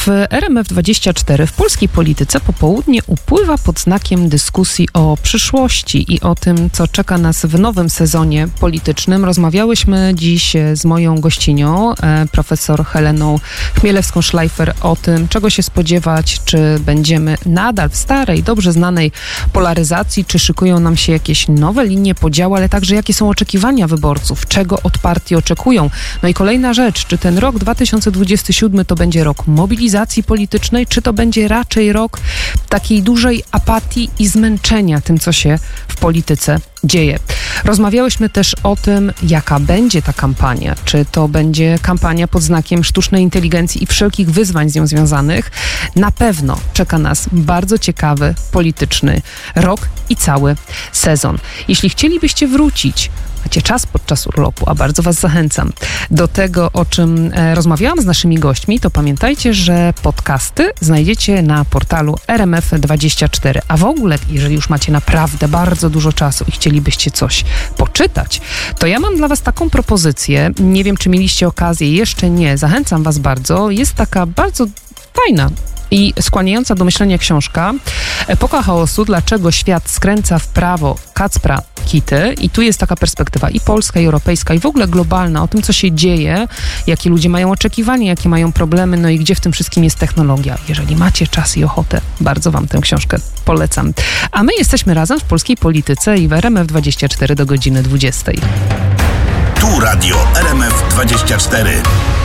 W RMF24 w polskiej polityce popołudnie upływa pod znakiem dyskusji o przyszłości i o tym, co czeka nas w nowym sezonie politycznym. Rozmawiałyśmy dziś z moją gościnią, profesor Heleną Chmielewską-Szlajfer, o tym, czego się spodziewać, czy będziemy nadal w starej, dobrze znanej polaryzacji, czy szykują nam się jakieś nowe linie podziału, ale także jakie są oczekiwania wyborców, czego od partii oczekują. No i kolejna rzecz, czy ten rok 2027 to będzie rok mobilizacji politycznej, czy to będzie raczej rok takiej dużej apatii i zmęczenia tym, co się w polityce dzieje. Rozmawiałyśmy też o tym, jaka będzie ta kampania. Czy to będzie kampania pod znakiem sztucznej inteligencji i wszelkich wyzwań z nią związanych. Na pewno czeka nas bardzo ciekawy, polityczny rok i cały sezon. Jeśli chcielibyście wrócić, macie czas podczas urlopu, a bardzo was zachęcam do tego, o czym rozmawiałam z naszymi gośćmi, to pamiętajcie, że podcasty znajdziecie na portalu RMF24. A w ogóle, jeżeli już macie naprawdę bardzo dużo czasu i chcielibyście coś poczytać, to ja mam dla was taką propozycję. Nie wiem, czy mieliście okazję, jeszcze nie. Zachęcam was bardzo. Jest taka bardzo fajna i skłaniająca do myślenia książka Epoka chaosu, dlaczego świat skręca w prawo Kacpra Kity. I tu jest taka perspektywa i polska, i europejska, i w ogóle globalna o tym, co się dzieje, jakie ludzie mają oczekiwania, jakie mają problemy, no i gdzie w tym wszystkim jest technologia. Jeżeli macie czas i ochotę, bardzo wam tę książkę polecam. A my jesteśmy razem w polskiej polityce i w RMF24 do godziny 20. Tu radio RMF24.